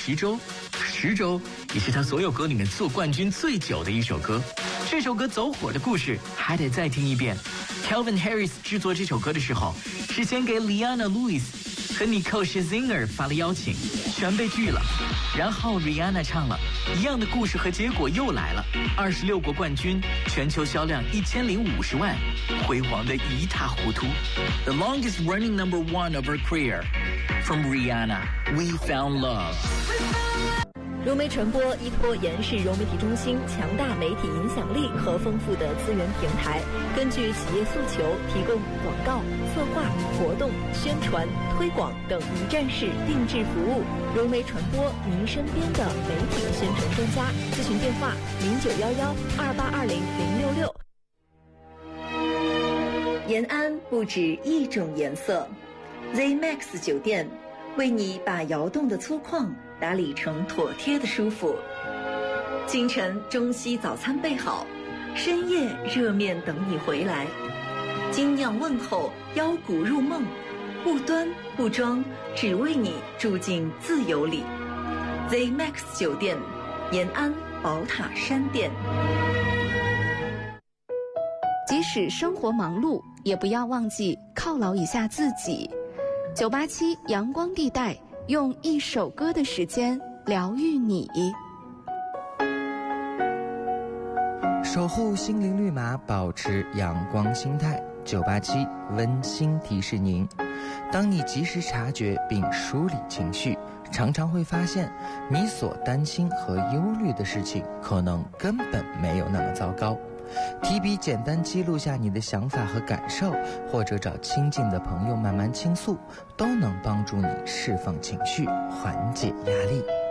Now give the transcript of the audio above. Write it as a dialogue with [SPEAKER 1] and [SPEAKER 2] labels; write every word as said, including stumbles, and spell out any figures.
[SPEAKER 1] 十周，十周也是他所有歌里面做冠军最久的一首歌。这首歌走火的故事还得再听一遍。Calvin Harris 制作这首歌的时候，是先给 Leanna Lewis 和 Nicole Scherzinger 发了邀请，全被拒了。然后 Rihanna 唱了，一样的故事和结果又来了，二十六国冠军，全球销量一千零五十万，辉煌的一塌糊涂。The longest running number one of her career, from Rihanna, We Found Love。
[SPEAKER 2] 融媒传播依托延世融媒体中心强大媒体影响力和丰富的资源平台，根据企业诉求提供广告、策划、活动、宣传、推广等一站式定制服务。融媒传播，您身边的媒体宣传专家。咨询电话：零九幺幺二八二零零六六。延安不止一种颜色 ，Z Max 酒店为你把窑洞的粗犷打理成妥帖的舒服。清晨中西早餐备好，深夜热面等你回来。精酿问候，腰鼓入梦，不端不装，只为你住进自由里。Z Max 酒店，延安宝塔山店。
[SPEAKER 3] 即使生活忙碌，也不要忘记犒劳一下自己。九八七阳光地带，用一首歌的时间疗愈你。
[SPEAKER 4] 守护心灵绿码，保持阳光心态。九八七温馨提示您：当你及时察觉并梳理情绪，常常会发现你所担心和忧虑的事情可能根本没有那么糟糕。提笔简单记录下你的想法和感受，或者找亲近的朋友慢慢倾诉，都能帮助你释放情绪，缓解压力。